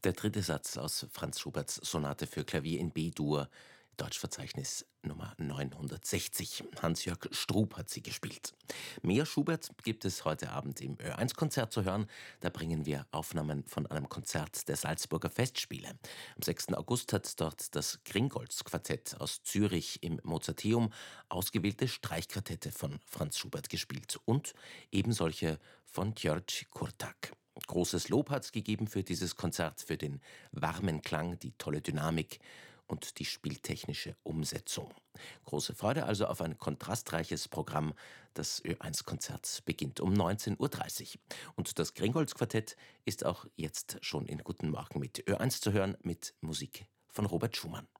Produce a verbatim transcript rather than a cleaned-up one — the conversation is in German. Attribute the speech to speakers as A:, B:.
A: Der dritte Satz aus Franz Schuberts Sonate für Klavier in B-Dur, Deutschverzeichnis Nummer neunhundertsechzig. Hans-Jörg Strub hat sie gespielt. Mehr Schubert gibt es heute Abend im Ö eins Konzert zu hören. Da bringen wir Aufnahmen von einem Konzert der Salzburger Festspiele. Am sechsten August hat dort das Gringolds-Quartett aus Zürich im Mozarteum ausgewählte Streichquartette von Franz Schubert gespielt und ebensolche von György Kurtak. Großes Lob hat es gegeben für dieses Konzert, für den warmen Klang, die tolle Dynamik und die spieltechnische Umsetzung. Große Freude also auf ein kontrastreiches Programm. Das Ö eins Konzert beginnt um neunzehn Uhr dreißig. Und das Gringolds-Quartett ist auch jetzt schon in Guten Morgen mit Ö eins zu hören, mit Musik von Robert Schumann.